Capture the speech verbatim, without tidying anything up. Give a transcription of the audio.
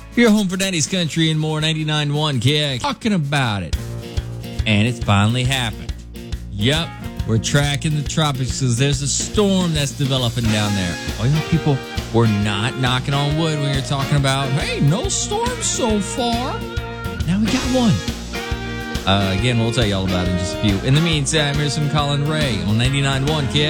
Your home for nineties country and more, ninety-nine point one K X. Talking about it. And it's finally happened. Yup, we're tracking the tropics because there's a storm that's developing down there. Oh, you know, people were not knocking on wood when you're talking about, hey, no storms so far. Now we got one. Uh, again, we'll tell you all about it in just a few. In the meantime, here's some Colin Ray on ninety-nine point one K X.